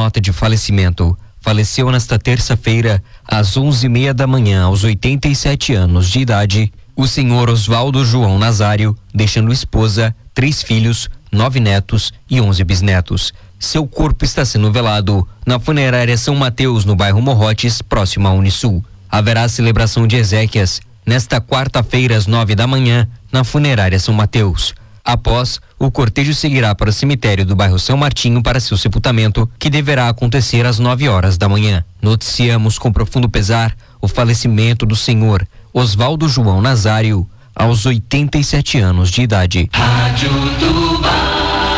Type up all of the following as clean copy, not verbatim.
nota de falecimento. Faleceu nesta terça-feira, às 11h30 da manhã, aos 87 anos de idade, o senhor Oswaldo João Nazário, deixando esposa, 3 filhos, 9 netos e 11 bisnetos. Seu corpo está sendo velado na funerária São Mateus, no bairro Morrotes, próximo à Unisul. Haverá celebração de exéquias nesta quarta-feira, às 9 da manhã, na funerária São Mateus. Após, o cortejo seguirá para o cemitério do bairro São Martinho para seu sepultamento, que deverá acontecer às 9 horas da manhã. Noticiamos com profundo pesar o falecimento do senhor Oswaldo João Nazário, aos 87 anos de idade. Rádio Tubá.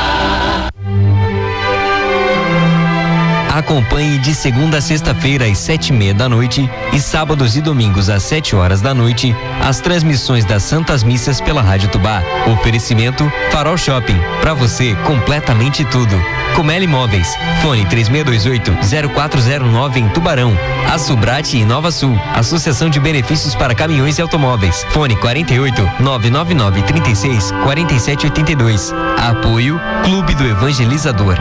Acompanhe de segunda a sexta-feira às 7h30 da noite e sábados e domingos às 7 horas da noite as transmissões das Santas Missas pela Rádio Tubá. Oferecimento Farol Shopping, pra você completamente tudo. Comeli Imóveis, fone 3628-0409 em Tubarão. Açubrate e Nova Sul, Associação de Benefícios para Caminhões e Automóveis, fone 48-999-36-4782. Apoio Clube do Evangelizador.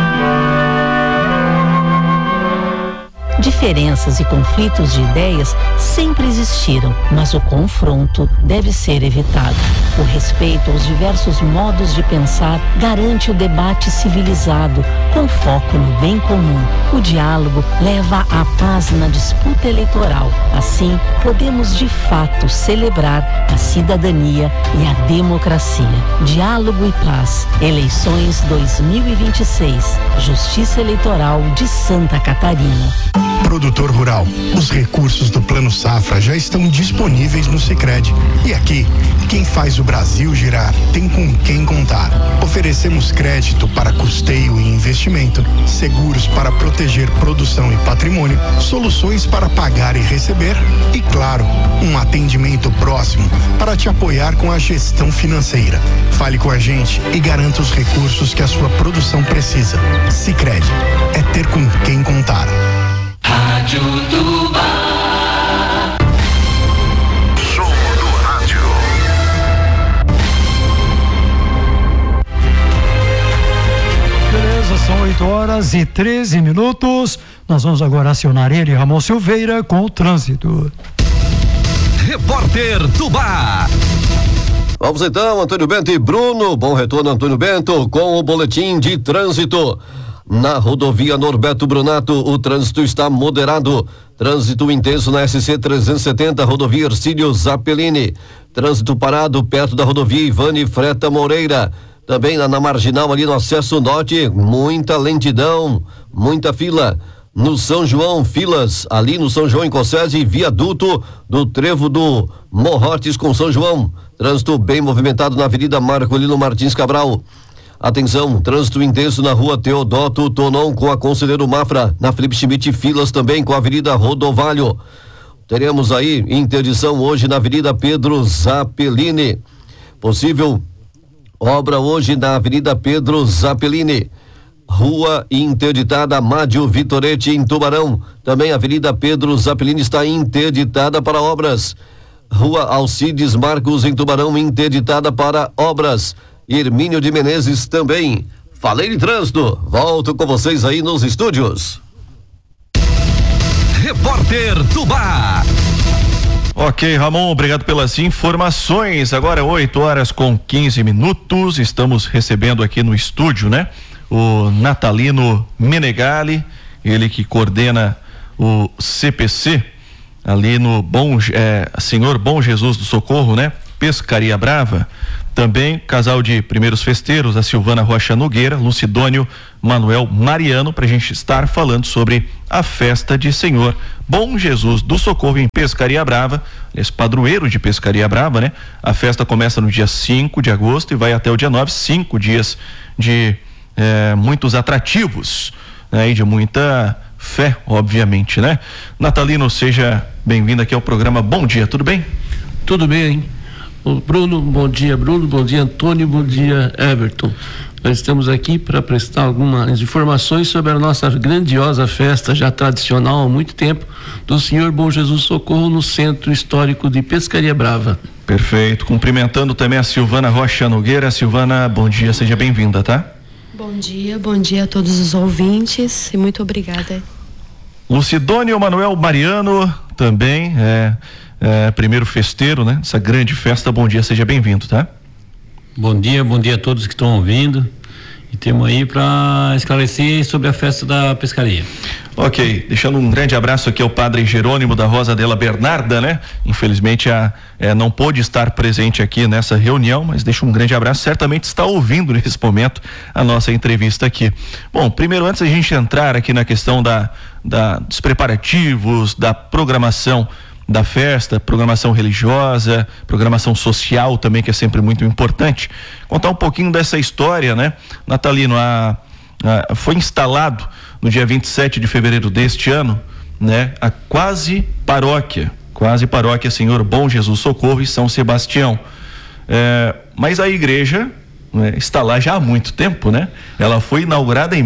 Diferenças e conflitos de ideias sempre existiram, mas o confronto deve ser evitado. O respeito aos diversos modos de pensar garante o debate civilizado, com foco no bem comum. O diálogo leva à paz na disputa eleitoral. Assim, podemos de fato celebrar a cidadania e a democracia. Diálogo e paz. Eleições 2026. Justiça Eleitoral de Santa Catarina. Produtor rural, os recursos do Plano Safra já estão disponíveis no Sicredi. E aqui, quem faz o Brasil girar tem com quem contar. Oferecemos crédito para custeio e investimento, seguros para proteger produção e patrimônio, soluções para pagar e receber e, claro, um atendimento próximo para te apoiar com a gestão financeira. Fale com a gente e garanta os recursos que a sua produção precisa. Sicredi, é ter com quem contar. Rádio Tubá. Som do rádio. Beleza, são 8h13. Nós vamos agora acionar ele, Ramon Silveira, com o trânsito. Repórter Tubá. Vamos então, Antônio Bento e Bruno. Bom retorno, Antônio Bento, com o boletim de trânsito. Na rodovia Norberto Brunato, o trânsito está moderado. Trânsito intenso na SC 370, rodovia Ercílio Zappellini. Trânsito parado perto da rodovia Ivane Freta Moreira. Também na marginal ali no acesso norte, muita lentidão, muita fila. No São João, filas ali no São João em Cossese, viaduto do Trevo do Morrotes com São João. Trânsito bem movimentado na Avenida Marcolino Martins Cabral. Atenção, trânsito intenso na rua Teodoto Tonon com a Conselheiro Mafra, na Felipe Schmidt, filas também com a Avenida Rodovalho. Teremos aí interdição hoje na Avenida Pedro Zappellini. Possível obra hoje na Avenida Pedro Zappellini. Rua interditada Mádio Vitoretti em Tubarão. Também a Avenida Pedro Zappellini está interditada para obras. Rua Alcides Marcos em Tubarão interditada para obras. Hermínio de Menezes também. Falei de trânsito, volto com vocês aí nos estúdios. Repórter Tubá. Ok, Ramon, obrigado pelas informações. Agora 8h15. Estamos recebendo aqui no estúdio, né? O Natalino Menegali, ele que coordena o CPC ali no Senhor Bom Jesus do Socorro, né? Pescaria Brava. Também casal de primeiros festeiros, a Silvana Rocha Nogueira, Lucidônio Manuel Mariano, para a gente estar falando sobre a festa de Senhor Bom Jesus do Socorro em Pescaria Brava, esse padroeiro de Pescaria Brava, né? A festa começa no dia 5 de agosto e vai até o dia 9, 5 dias de muitos atrativos, né? E de muita fé, obviamente, né? Natalino, seja bem-vindo aqui ao programa Bom Dia, tudo bem? Tudo bem. Bruno, bom dia Antônio, bom dia Everton. Nós estamos aqui para prestar algumas informações sobre a nossa grandiosa festa já tradicional há muito tempo do Senhor Bom Jesus Socorro no Centro Histórico de Pescaria Brava. Perfeito, cumprimentando também a Silvana Rocha Nogueira. Silvana, bom dia, seja bem-vinda, tá? Bom dia a todos os ouvintes e muito obrigada. Lucidônio Manuel Mariano também primeiro festeiro, né? Essa grande festa. Bom dia, seja bem-vindo, tá? Bom dia a todos que estão ouvindo. E temos aí para esclarecer sobre a festa da pescaria. Ok, deixando um grande abraço aqui ao padre Jerônimo da Rosa Della Bernarda, né? Infelizmente não pôde estar presente aqui nessa reunião, mas deixa um grande abraço, certamente está ouvindo nesse momento a nossa entrevista aqui. Bom, primeiro, antes da gente entrar aqui na questão dos preparativos, da programação da festa, programação religiosa, programação social também, que é sempre muito importante, contar um pouquinho dessa história, né? Natalino, foi instalado no dia 27 de fevereiro deste ano, né? A quase paróquia Senhor Bom Jesus Socorro e São Sebastião, mas a igreja, né, está lá já há muito tempo, né? Ela foi inaugurada em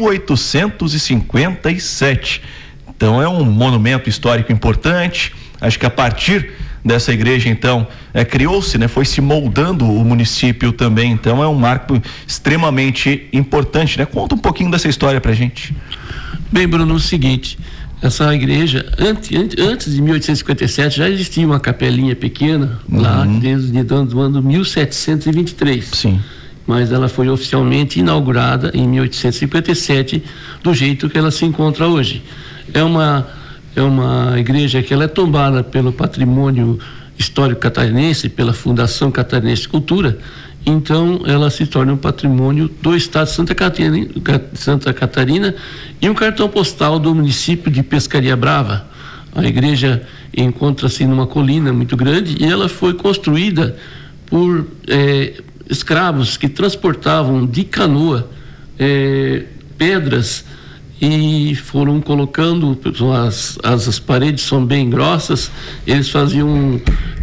1857, então é um monumento histórico importante. Acho que a partir dessa igreja, então, criou-se, né? Foi se moldando o município também, então é um marco extremamente importante, né? Conta um pouquinho dessa história pra gente. Bem, Bruno, é o seguinte, essa igreja, antes de 1857, já existia uma capelinha pequena, lá desde o ano 1723. Sim. Mas ela foi oficialmente inaugurada em 1857, do jeito que ela se encontra hoje. É uma igreja que ela é tombada pelo patrimônio histórico catarinense, pela Fundação Catarinense de Cultura, então ela se torna um patrimônio do estado de Santa Catarina e um cartão postal do município de Pescaria Brava. A igreja encontra-se numa colina muito grande e ela foi construída por escravos que transportavam de canoa pedras e foram colocando, as paredes são bem grossas, eles faziam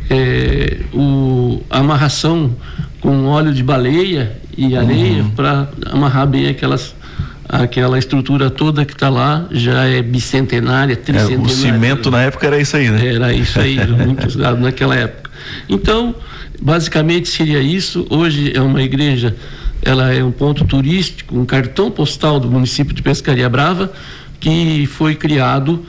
a amarração com óleo de baleia e areia para amarrar bem aquela estrutura toda que está lá, já é bicentenária, tricentenária. O cimento na época era isso aí, né? Era isso aí, muito usado naquela época. Então, basicamente seria isso. Hoje é uma igreja, ela é um ponto turístico, um cartão postal do município de Pescaria Brava, que foi criado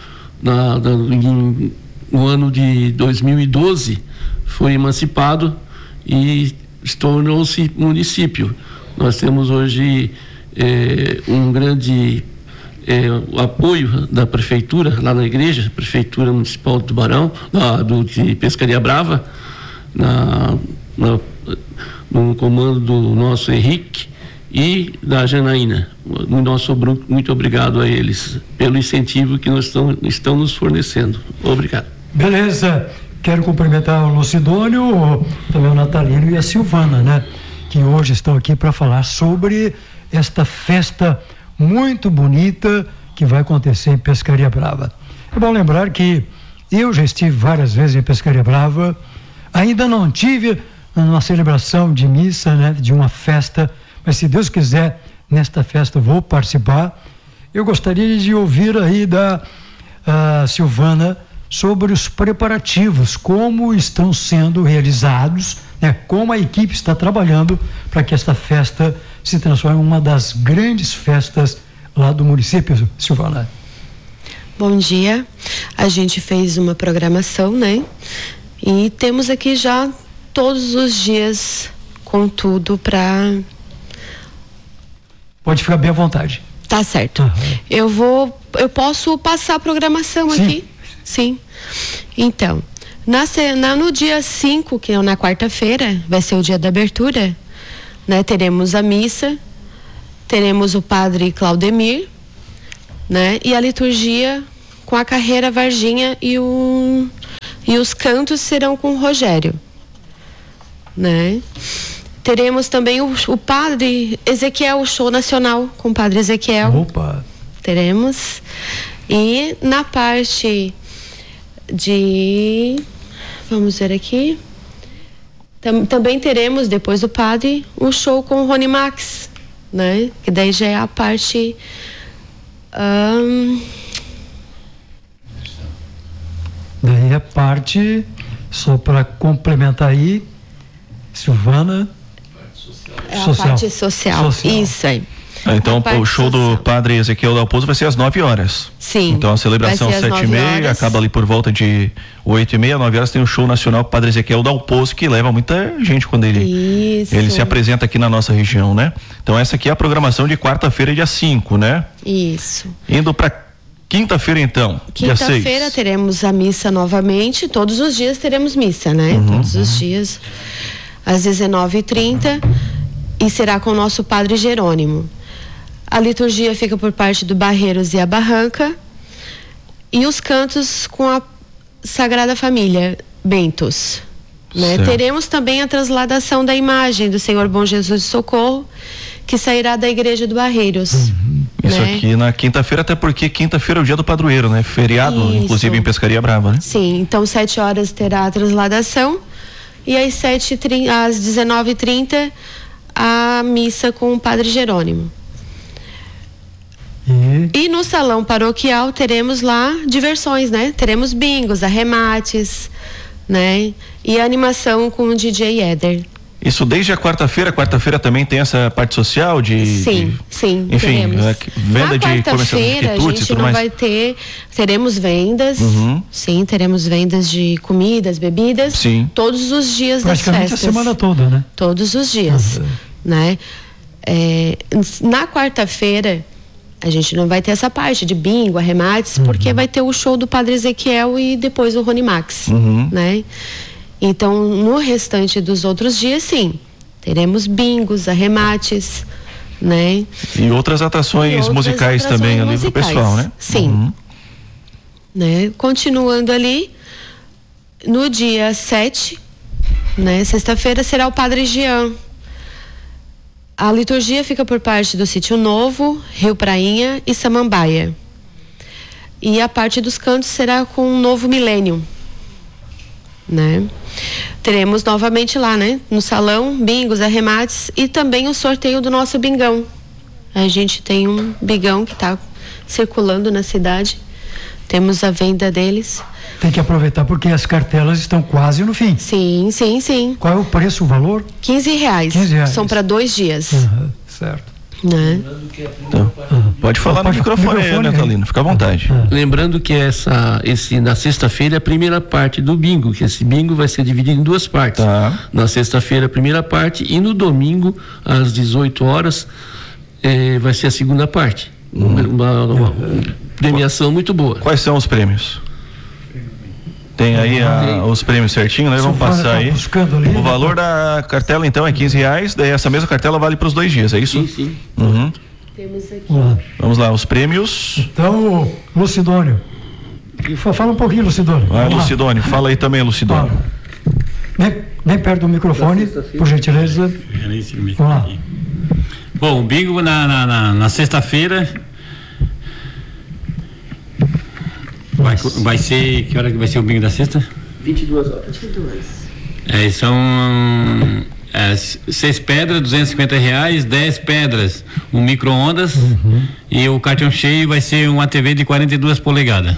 no ano de 2012, foi emancipado e tornou-se município. Nós temos hoje um grande apoio da prefeitura lá na igreja, Prefeitura Municipal de Tubarão, de Pescaria Brava, no comando do nosso Henrique e da Janaína. Muito obrigado a eles pelo incentivo que estão nos fornecendo. Obrigado. Beleza, quero cumprimentar o Lucidônio, também o Natalino e a Silvana, né? Que hoje estão aqui para falar sobre esta festa muito bonita que vai acontecer em Pescaria Brava. É bom lembrar que eu já estive várias vezes em Pescaria Brava, ainda não tive uma celebração de missa, né, de uma festa, mas se Deus quiser, nesta festa vou participar. Eu gostaria de ouvir aí da Silvana sobre os preparativos, como estão sendo realizados, né, como a equipe está trabalhando para que esta festa se transforme em uma das grandes festas lá do município, Silvana. Bom dia, a gente fez uma programação, né, e temos aqui já todos os dias com tudo para... Pode ficar bem à vontade. Tá certo. Eu posso passar a programação aqui? Sim. Então, no dia 5, que é na quarta-feira, vai ser o dia da abertura, né? Teremos a missa, teremos o padre Claudemir, né? E a liturgia com a carreira Varginha e os cantos serão com o Rogério, né? Teremos também o padre Ezequiel, o show nacional com o padre Ezequiel. Opa! Teremos. E na parte vamos ver aqui, também teremos, depois do padre, um show com o Rony Max, né? Que daí já é a parte daí a parte, só para complementar aí, Silvana, a parte social. Isso aí. Então o show do Padre Ezequiel Dalpozo vai ser às 9 horas. Sim. Então a celebração às 7h30, acaba ali por volta de 8h30, 9 horas tem o show nacional com o Padre Ezequiel Dalpozo, que leva muita gente quando ele se apresenta aqui na nossa região, né? Então essa aqui é a programação de quarta-feira, dia 5, né? Isso. Indo para quinta-feira, então, dia 6. Quinta-feira teremos a missa novamente. Todos os dias teremos missa, né? Todos os dias, às 19h30, e será com o nosso Padre Jerônimo. A liturgia fica por parte do Barreiros e a Barranca, e os cantos com a Sagrada Família Bentos, né? Teremos também a transladação da imagem do Senhor Bom Jesus de Socorro, que sairá da igreja do Barreiros. Isso aqui na quinta-feira, até porque quinta-feira é o dia do padroeiro, né? Feriado, inclusive em Pescaria Brava, né? Sim, então 7 horas terá a transladação e às 19h30 a missa com o Padre Jerônimo. E no salão paroquial teremos lá diversões, né? Teremos bingos, arremates, né? E a animação com o DJ Éder. Isso desde a quarta-feira também tem essa parte social de... Sim, enfim, teremos. Venda de quarta-feira a gente não vai ter, teremos vendas, sim, teremos vendas de comidas, bebidas, todos os dias das festas. Praticamente a semana toda, né? Todos os dias, né? Na quarta-feira a gente não vai ter essa parte de bingo, arremates, porque vai ter o show do Padre Ezequiel e depois o Rony Max, né? Então, no restante dos outros dias, sim, teremos bingos, arremates, né? E outras atrações musicais também ali pro pessoal, né? Sim. Né? Continuando ali, no dia 7, né? Sexta-feira, será o Padre Jean. A liturgia fica por parte do Sítio Novo, Rio Prainha e Samambaia. E a parte dos cantos será com o Novo Milênio, né? Teremos novamente lá, né? No salão, bingos, arremates e também o sorteio do nosso bingão. A gente tem um bingão que está circulando na cidade. Temos a venda deles. Tem que aproveitar porque as cartelas estão quase no fim. Sim. Qual é o preço, o valor? R$15. 15 reais. São para 2 dias. Certo. Né? Então, pode falar no microfone aí, Natalino, fica à vontade. Lembrando que na sexta-feira é a primeira parte do bingo, que esse bingo vai ser dividido em 2 partes. Na sexta-feira a primeira parte e no domingo às 18 horas vai ser a segunda parte. Uma premiação muito boa. Quais são os prêmios? Tem aí os prêmios certinho, né? Vamos passar aí. O valor da cartela então é R$15, daí essa mesma cartela vale para os 2 dias, é isso? Sim. Temos aqui. Vamos lá, os prêmios. Então, Lucidônio. Fala um pouquinho, Lucidônio. Lucidônio, fala aí também, Lucidônio. Bem perto do microfone, por gentileza. Vamos lá. Bom, o bingo na sexta-feira vai ser, que hora que vai ser o bingo da sexta? 22 horas. São 6 pedras, R$250, 10 pedras, um micro-ondas e o cartão cheio vai ser uma TV de 42 polegadas.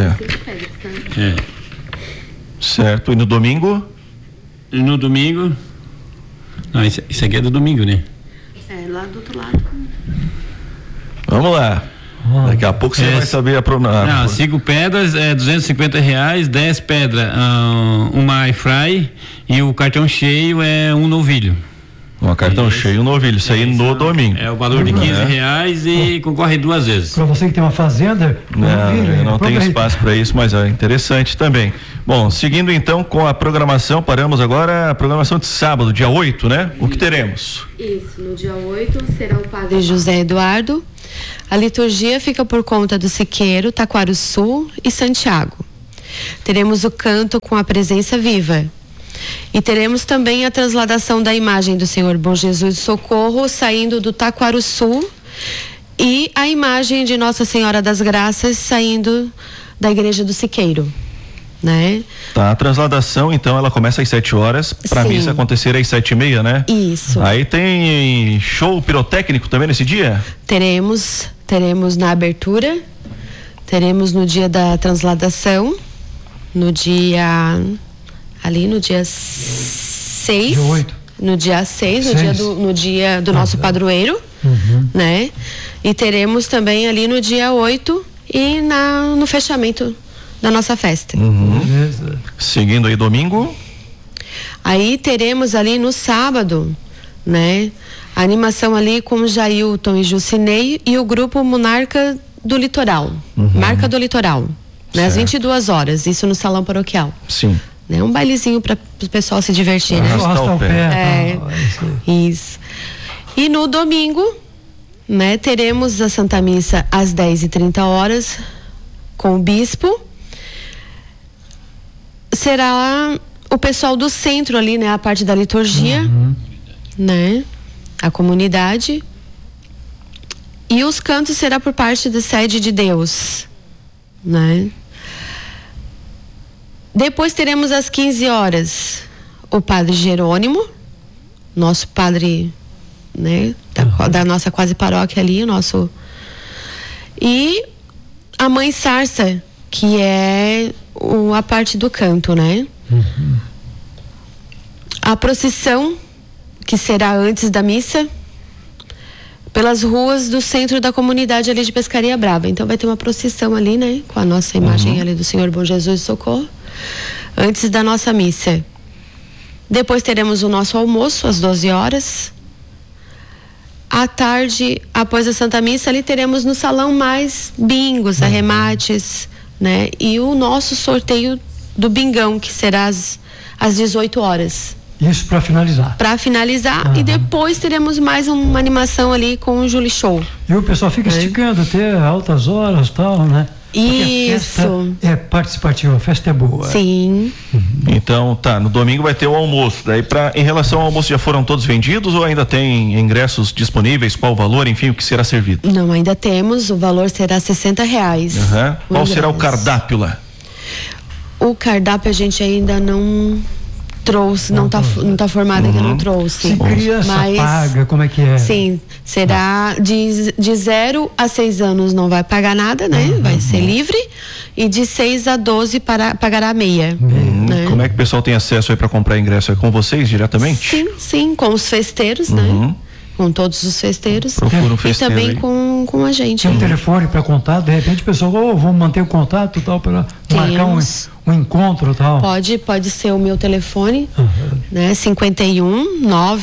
Certo, e no domingo? No domingo, não, isso aqui é do domingo, né? Lá do outro lado. Vamos lá. Daqui a pouco você vai saber a pronúncia. Não, 5 pedras é R$250, 10 pedras, uma air fry e o cartão cheio é um novilho. Um cartão cheio e um novilho, isso aí no domingo. É o valor de R$15 e concorre 2 vezes. Para você que tem uma fazenda, não tem espaço para isso, mas é interessante também. Bom, seguindo então com a programação, paramos agora a programação de sábado, dia 8, né? O que teremos? Isso, no dia 8 será o Padre José Eduardo. A liturgia fica por conta do Siqueiro, Taquarussu e Santiago. Teremos o canto com a presença viva. E teremos também a transladação da imagem do Senhor Bom Jesus de Socorro saindo do Taquarussu e a imagem de Nossa Senhora das Graças saindo da igreja do Siqueiro, né? Tá, a transladação então ela começa às 7 horas para a missa acontecer às 7h30, né? Isso. Aí tem show pirotécnico também nesse dia? Teremos na abertura, teremos no dia da transladação, no dia 6, no dia 6, no dia do nosso padroeiro, né? E teremos também ali no dia 8 e no fechamento da nossa festa. Seguindo aí domingo. Aí teremos ali no sábado, né? A animação ali com o Jailton e Jucinei e o grupo Monarca do Litoral. Marca do Litoral. Né? Às 22 horas, isso no salão paroquial. Sim. Né? Um bailezinho para o pessoal se divertir, né? Arrastar o pé. Isso. E no domingo, né, teremos a Santa Missa às 10h30 com o bispo. Será o pessoal do centro ali, né? A parte da liturgia, né? A comunidade. E os cantos será por parte da Sede de Deus, né? Depois teremos às 15 horas o Padre Jerônimo, nosso padre, né? Da nossa quase paróquia ali, o nosso... E a Mãe Sarsa, que é a parte do canto, né? A procissão, que será antes da missa, pelas ruas do centro da comunidade ali de Pescaria Brava. Então vai ter uma procissão ali, né? Com a nossa imagem ali do Senhor Bom Jesus e Socorro, antes da nossa missa. Depois teremos o nosso almoço às 12 horas. À tarde, após a Santa Missa, ali teremos no salão mais bingos, arremates, né? E o nosso sorteio do bingão, que será às 18 horas. Isso para finalizar. Para finalizar, e depois teremos mais uma animação ali com o Julie Show. E o pessoal fica esticando até altas horas e tal, né? Porque isso. A festa é participativa, a festa é boa. Sim. Então, tá, no domingo vai ter o almoço. Daí, em relação ao almoço, já foram todos vendidos ou ainda tem ingressos disponíveis? Qual o valor, enfim, o que será servido? Não, ainda temos, o valor será R$60. Qual será o cardápio lá? O cardápio a gente ainda não trouxe, não tá formado, ainda não trouxe. Se criança paga, como é que é? Sim, será de 0 a 6 anos não vai pagar nada, né? Vai ser livre, e de 6 a 12 pagará meia. Né? Como é que o pessoal tem acesso aí para comprar ingresso? É com vocês diretamente? Sim, com os festeiros, né? Com todos os festeiros. Procura um festeiro e também aí. com a gente. Tem um telefone para contato, de repente o pessoal, vamos manter o contato e tal, para marcar um encontro e tal. Pode ser o meu telefone, né? 51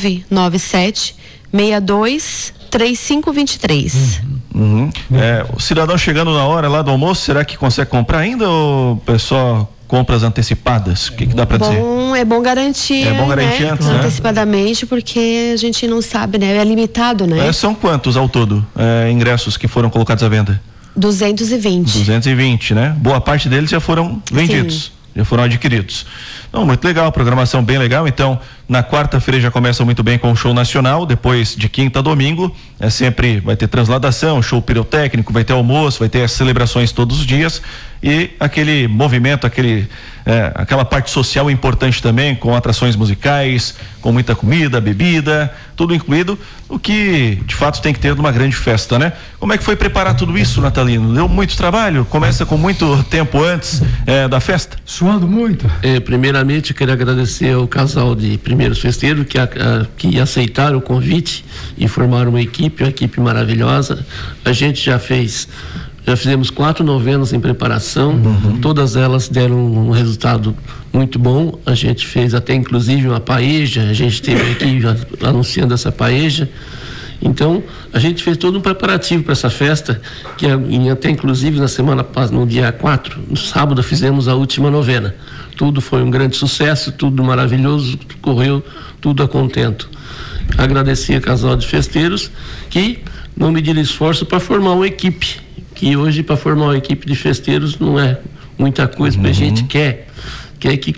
997 62 3523. O cidadão chegando na hora lá do almoço, será que consegue comprar ainda ou o pessoal compras antecipadas? O que dá para dizer? É bom garantir, né? Antes, né? Antecipadamente, porque a gente não sabe, né? É limitado, né? São quantos ao todo ingressos que foram colocados à venda? 220. 220, né? Boa parte deles já foram vendidos, já foram adquiridos. Não, muito legal, programação bem legal. Então, na quarta-feira já começa muito bem com o show nacional, depois de quinta a domingo, sempre vai ter transladação, show pirotécnico, vai ter almoço, vai ter as celebrações todos os dias e aquele movimento, aquela parte social importante também, com atrações musicais, com muita comida, bebida, tudo incluído, o que de fato tem que ter numa grande festa, né? Como é que foi preparar tudo isso, Natalino? Deu muito trabalho? Começa com muito tempo antes da festa? Suando muito. Primeiramente, eu quero agradecer ao casal de primeiros festeiros que aceitaram o convite e formaram uma equipe maravilhosa. A gente já fizemos 4 novenas em preparação, todas elas deram um resultado muito bom. A gente fez até inclusive uma paeja, a gente teve aqui anunciando essa paeja. Então, a gente fez todo um preparativo para essa festa, que até inclusive na semana passada, no dia 4, no sábado, fizemos a última novena. Tudo foi um grande sucesso, tudo maravilhoso, correu tudo a contento. Agradecer ao casal de festeiros que não mediram esforço para formar uma equipe, que hoje para formar uma equipe de festeiros não é muita coisa, porque a gente quer que